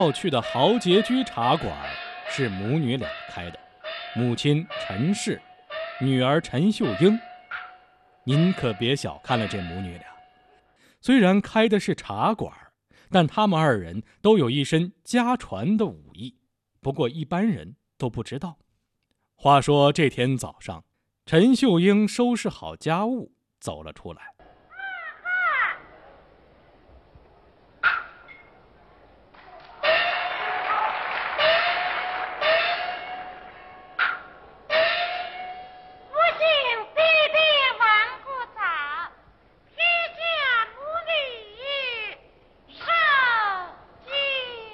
要去的豪杰居茶馆是母女俩开的，母亲陈氏，女儿陈秀英。您可别小看了这母女俩，虽然开的是茶馆，但他们二人都有一身家传的武艺，不过一般人都不知道。话说这天早上，陈秀英收拾好家务走了出来，